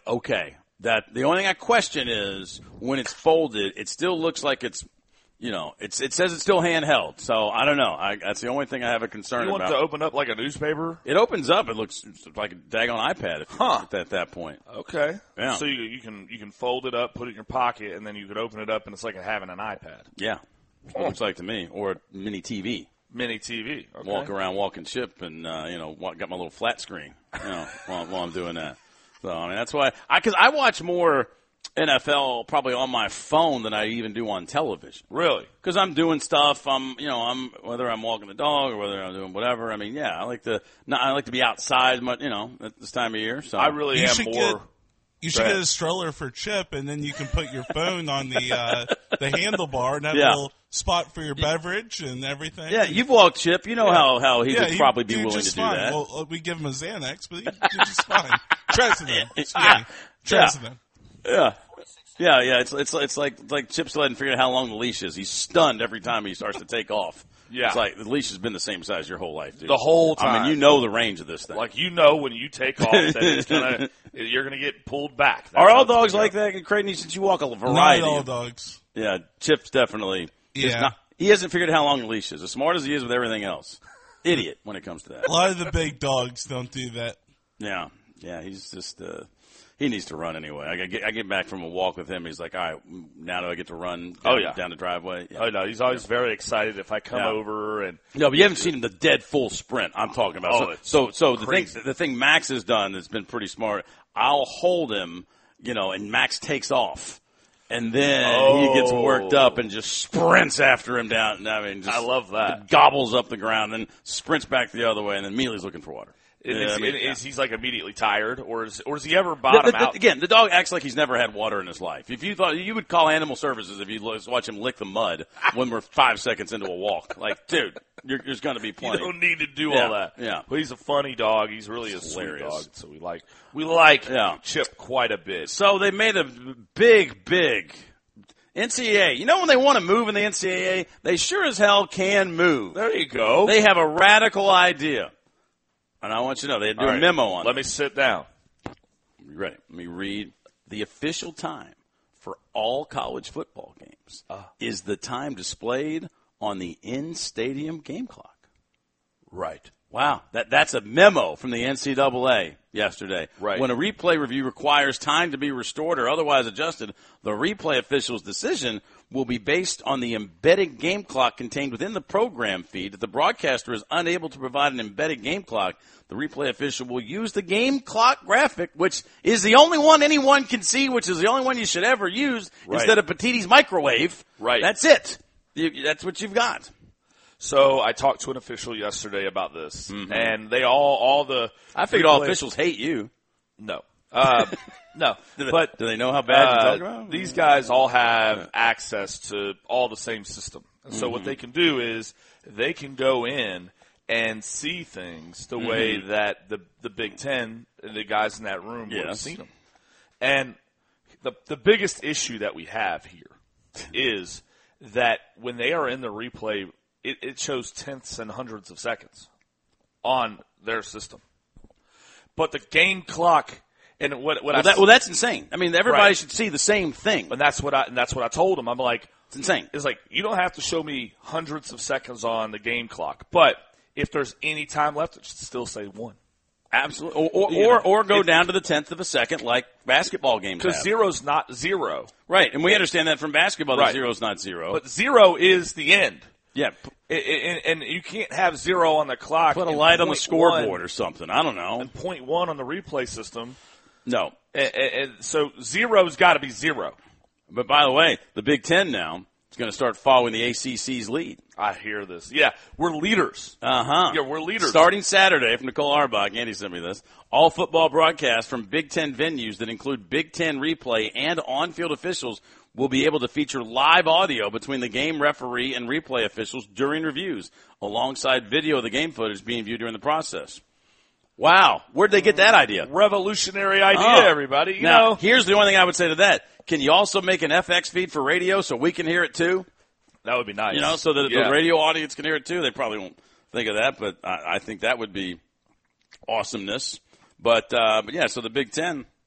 Okay. That the only thing I question is when it's folded, it still looks like it's, it says it's still handheld. So I don't know. That's the only thing I have a concern You want about. it to open up like a newspaper? It opens up. It looks like a daggone iPad at that point. Okay. Yeah. So you can fold it up, put it in your pocket, and then you could open it up, and it's like having an iPad. Yeah. It looks like to me. Or a mini TV. Mini TV. Okay. Walk around, walking chip, and, got my little flat screen, while I'm doing that. So, I mean, that's why because I watch more NFL probably on my phone than I even do on television. Really? Because I'm doing stuff. Whether I'm walking the dog or whether I'm doing whatever. I mean, yeah, I like to be outside, at this time of year. So I really am more. You should get a stroller for Chip, and then you can put your phone on the handlebar and have a little spot for your beverage and everything. Yeah, you've walked Chip. You know how he would probably be willing to do fine. that. Well, we give him a Xanax, but he did just fine. Trazodone. Trazodone. Yeah. Yeah. It's like Chip still hadn't figured out how long the leash is. He's stunned every time he starts to take off. Yeah. It's like the leash has been the same size your whole life, dude. The whole time. I mean, you know the range of this thing. Like, when you take off that you're gonna get pulled back. That's Are all dogs like that, Creighton? Since you walk a variety. Not all dogs. Yeah, Chip's definitely. Yeah. He hasn't figured out how long the leash is. As smart as he is with everything else. Idiot when it comes to that. A lot of the big dogs don't do that. Yeah. Yeah, he's just he needs to run anyway. I get back from a walk with him. He's like, all right, now do I get to run down the driveway? Yeah. Oh, no, he's always very excited if I come over. And no, but you haven't seen him the dead full sprint I'm talking about. So the thing Max has done that's been pretty smart, I'll hold him, and Max takes off. And then he gets worked up and just sprints after him down. I mean, I love that. Gobbles up the ground and sprints back the other way, and then immediately looking for water. Is he's like immediately tired, or does he ever bottom out? Again, the dog acts like he's never had water in his life. If you thought you would call animal services if you watch him lick the mud when we're 5 seconds into a walk, like, dude, there's going to be plenty. You don't need to do all that. Yeah, but he's a funny dog. He's really a sweet dog, so we like Chip quite a bit. So they made a big NCAA. When they want to move in the NCAA, they sure as hell can move. There you go. They have a radical idea. And I want you to know, they do a memo on it. Let me sit down. You ready? Let me read. The official time for all college football games is the time displayed on the in-stadium game clock. Right. Wow. That's a memo from the NCAA yesterday. Right. When a replay review requires time to be restored or otherwise adjusted, the replay official's decision will be based on the embedded game clock contained within the program feed. If the broadcaster is unable to provide an embedded game clock, the replay official will use the game clock graphic, which is the only one anyone can see, which is the only one you should ever use instead of Petiti's microwave. Right. That's it. That's what you've got. So I talked to an official yesterday about this, and they all the. I figured all officials hate you. No. No. But do they know how bad you're talking about? These guys all have access to all the same system. And so what they can do is they can go in and see things the way that the Big Ten, the guys in that room would have seen them. And the biggest issue that we have here is that when they are in the replay, it shows tenths and hundredths of seconds on their system. But the game clock and that's insane. I mean, everybody should see the same thing. And that's what I told them. I'm like, it's insane. It's like, you don't have to show me hundredths of seconds on the game clock, but if there's any time left, it should still say 1. Absolutely. Or go down to the 10th of a second like basketball games have. Because zero's not zero. Right. And we understand that from basketball that zero's not zero. But 0 is the end. Yeah. And you can't have 0 on the clock. Put a light on the scoreboard or something. I don't know. And 0.1 on the replay system. No. And so 0's got to be 0. But by the way, the Big Ten now is going to start following the ACC's lead. I hear this. Yeah, we're leaders. Uh-huh. Yeah, we're leaders. Starting Saturday from Nicole Auerbach, Andy sent me this, all football broadcasts from Big Ten venues that include Big Ten replay and on-field officials will be able to feature live audio between the game referee and replay officials during reviews, alongside video of the game footage being viewed during the process. Wow. Where'd they get that idea? Revolutionary idea, everybody. You know. Here's the only thing I would say to that. Can you also make an FX feed for radio so we can hear it too? That would be nice. So that the radio audience can hear it too. They probably won't think of that, but I think that would be awesomeness. But yeah, so the Big Ten,